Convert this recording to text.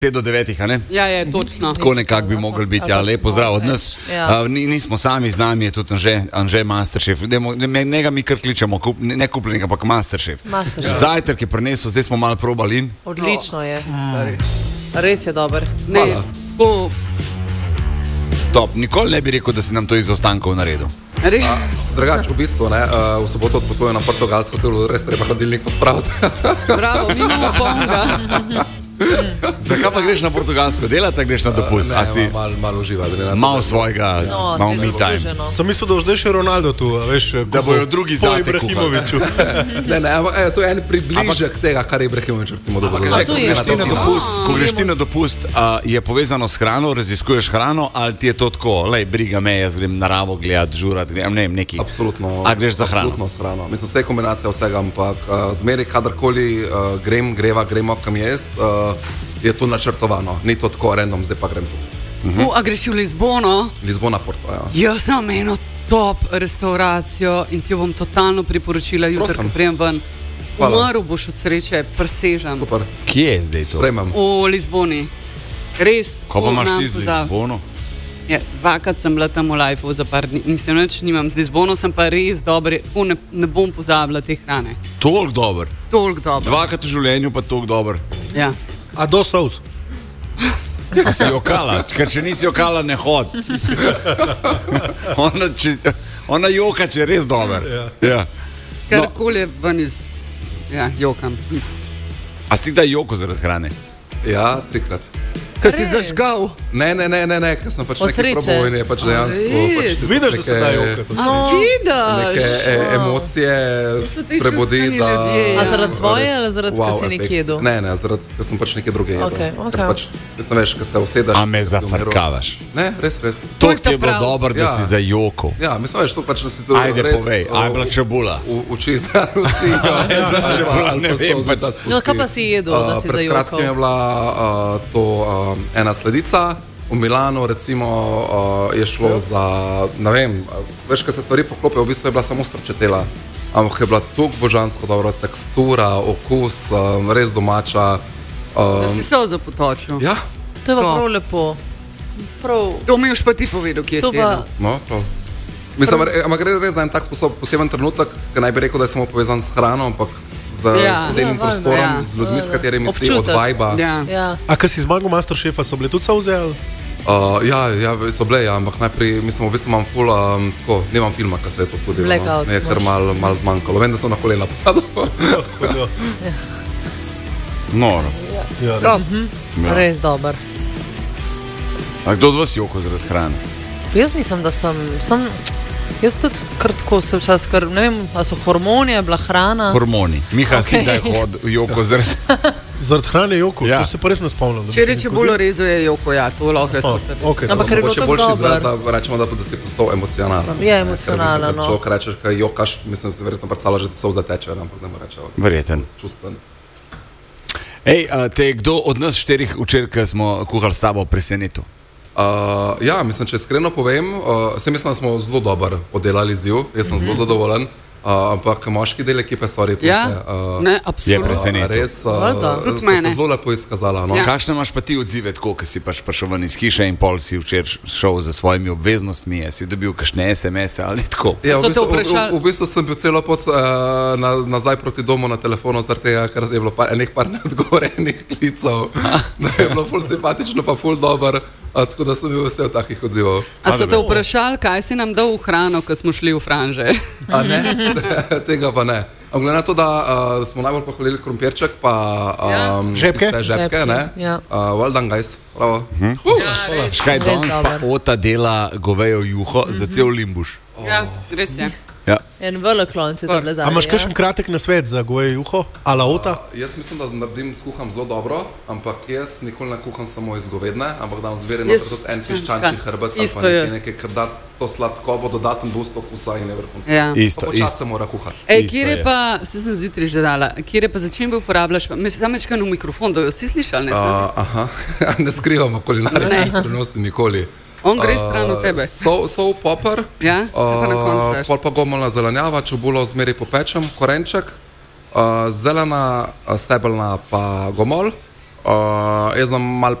5 do 9, a ne? Ja, je, točno. Tako nekako bi mogli biti, ja, lepo zdrav od nas. Nismo sami, z nami je tudi Anže Masterchef. Njega mi kar kličemo, ne kupljenega, ampak Masterchef. Zajtrk je prinesel, zdaj smo malo probali in... Odlično je. Res je dober. Ne, po... Top, nikoli ne bi rekel, da si nam to iz ostankov naredil. Drugač, v bistvu, v soboto odpotujem na Portugalsko, to je res treba hladilnik pospraviti. Bravo, mi imamo bonga. Zakaj pa greš na Portugalsko delati, a greš na dopust? Malo uživati. Malo svojega, malo me time. Sem mislil, da boš še Ronaldo tu, veš, da bojo drugi po zate Ibrahimoviću. To je en približek tega, kar je Ibrahimović recimo dobro. Ko greš ti na dopust, je povezano s hrano, raziskuješ hrano, ali ti je to tako, lej, briga me, jaz grem naravo gledati, žurati, ne vem, neki. Absolutno. A greš za hrano? Absolutno s hrano. Mislim, vse je kombinacija vsega, ampak zmeri, kadarkoli gremo kam jest, je to načrtovano, ni to tako random, zdaj pa grem tu. A greš v Lizbono? Lizbona, Porto, ja. Jaz sem eno top restauracijo in ti jo bom totalno priporočila jutri, ko prijem ven. Umrl boš od sreče, presežem. Super. Kje je zdaj to? Sprejmem. V Lizboni. Res. Ko pa imaš ti z Lizbono? Ja, dvakrat sem bila tam v lifeu za par dni. Mislim, neč nimam z Lizbono, sem pa res dober, tako ne bom pozabila te hrane. Toliko dober? Toliko dober. Dvakrat v življenju pa toliko dober. Ja. A do sous? A si jokala? Ker če nisi jokala, ne hod. Ona joka, če je res dober. Ja. Karkoli je ven iz... Ja, jokam. A si ti kdaj joko zaradi hrane? Ja, 3-krat. Kaj si zažgal? Ne, ker sem pač nekaj probal in je pač dejansko... Vidiš, da se da jokati? Vidiš? Neke emocije prebudi, da... A zaradi svoje ali zaradi, ker si nekje jedu? Ne, zaradi, ker sem pač nekaj druge jedel. Ker pač, veš, ker se usedeš... A me zafrkavaš? Ne, res. To ti je bilo dobro, da si zajokal. Ja, mislim, veš, to pač, da si to res... Ajde, povej, a je bila čebula? Uči za vsi. Čebula, ne vem. No, kaj pa si jedel, da si zajokal? Pred kratkim je bila to... ena sledica, v Milanu recimo je šlo za, ne vem, veš, kaj se stvari poklopijo, v bistvu je bila samo strčetela, ampak je bila tukaj božansko dobra tekstura, okus, res domača. Da si se zapotočil. Ja. To je pa prav lepo. To mi už pa ti povedal, kje si jedel. No, prav. Mislim, ampak gre res za en tak poseben trenutek, ki naj bi rekel, da je samo povezan s hrano, ampak z celim prostorom, z ljudmi, s katerimi si od vajba. A kaj si zmagal Masterchefa, so bile tudi solze? Ja, so bile, ampak najprej, mislim, v bistvu imam ful, tako, nimam filma, kaj se je to zgodilo. Blackout. Me je kar malo zmanjkalo, vem, da sem na kolena padal. Noro. Res dober. A kdo od vas joko zaradi hrane? Jaz mislim, da sem jaz tudi kar tako se včasih, ker ne vem, a so hormoni, je bila hrana. Hormoni. Miha, si kdaj hod joko zaradi... Zaradi hrane joko? To se pa res ne spomnim. Če reče bolj rezo je joko, ja, to lahko res potrebno. Ampak ker je bilo tako boljši dober. izraz, da rečemo, da si postal emocionalen. Je emocionalen, no. Človek rečeš, kaj jokaš, mislim, se verjetno predstavlja, že solze teče, ampak ne more reči. Verjeten. Čustven. Ej, te je kdo od nas 4 včeraj, ki smo kuhali s tabo, presenetil? Ja, mislim, če iskreno povem, se mislim, da smo zelo dobro oddelali izziv, jaz sem zelo zadovoljen, ampak moški del ekipe so repunce. Ja, ne, absolutno. Je presenetil. Res, se zelo lepo izkazala. No? Kakšne imaš pa ti odzive, tako, ki si pač prišel ven iz hiše in pol si včeraj šel za svojimi obveznostmi, si dobil kakšne SMS-e ali tako? Ja, v bistvu sem bil celo pot nazaj proti domu na telefonu, zaradi tega, ker je bilo par neodgovorenih klicev, da je bilo ful simpatično pa ful dober. Tako da sem bil vse od takih odzivov. A so te vprašali, kaj si nam dal v hrano, ko smo šli v franže? A ne, tega pa ne. Glede na to, da smo najbolj pohvalili krompirček, pa žepke, ne? Well done, guys. Bravo. Škaj, danes pa Ota dela govejo juho za cel Limbuš. Ja, res je. En veleklon si to bile zadnje. A imaš kakšen kratek nasvet za govejo juho? Ala Ota? Jaz mislim, da naredim skuham zelo dobro, ampak jaz nikoli ne kuham samo iz govedne, ampak dam zverjeno tudi en piščančji hrbet ali pa nekaj, ker da to sladkobo, dodaten boost okusa in je vrhunsko. Isto. Počas se mora kuhati. Kjer je pa, se sem zjutraj že dala, kjer je pa začem bi uporabljaš, mislim, samečkan v mikrofon, da jo si slišali, ne? Aha, ne skrivamo kulinarične skrivnosti nikoli. On gre stran od tebe. Sol popper, pol pa gomolna zelenjava, čebulo zmeri popečem, korenček, zelena, stebelna pa gomol, Jaz znam malo